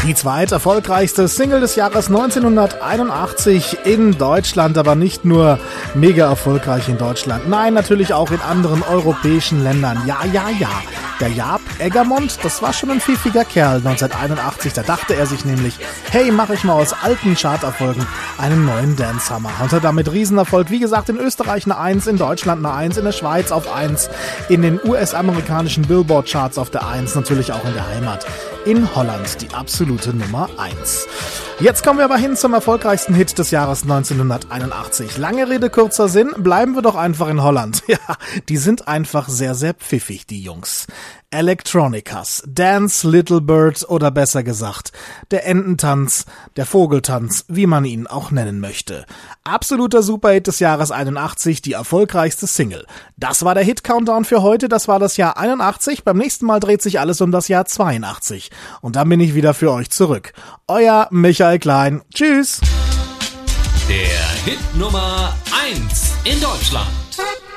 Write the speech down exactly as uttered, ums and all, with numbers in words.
Die zweit erfolgreichste Single des Jahres neunzehnhunderteinundachtzig in Deutschland, aber nicht nur mega erfolgreich in Deutschland, nein, natürlich auch in anderen europäischen Ländern. Ja, ja, ja. Der Jaap Eggermont, das war schon ein pfiffiger Kerl neunzehnhunderteinundachtzig. Da dachte er sich nämlich, hey, mache ich mal aus alten Charterfolgen einen neuen Dance-Hammer. Hatte damit Riesenerfolg. Wie gesagt, in Österreich eine eins, in Deutschland eine eins, in der Schweiz auf eins, in den U S-amerikanischen Billboard-Charts auf der eins, natürlich auch in der Heimat. In Holland die absolute Nummer eins. Jetzt kommen wir aber hin zum erfolgreichsten Hit des Jahres neunzehnhunderteinundachtzig. Lange Rede, kurzer Sinn, bleiben wir doch einfach in Holland. Ja, die sind einfach sehr, sehr pfiffig, die Jungs. Electronicas, Dance Little Bird oder besser gesagt, der Ententanz, der Vogeltanz, wie man ihn auch nennen möchte. Absoluter Superhit des Jahres einundachtzig, die erfolgreichste Single. Das war der Hit-Countdown für heute, das war das Jahr einundachtzig. Beim nächsten Mal dreht sich alles um das Jahr zweiundachtzig. Und dann bin ich wieder für euch zurück. Euer Michael Klein. Tschüss! Der Hit Nummer eins in Deutschland.